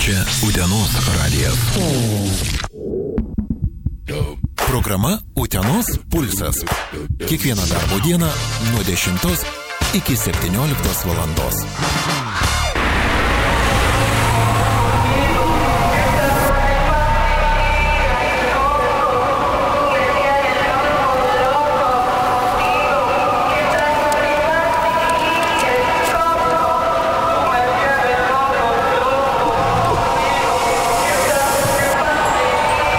Čia Utenos radijas. Programa Utenos pulsas. Kiekvieną darbo dieną nuo 10 iki 17 valandos.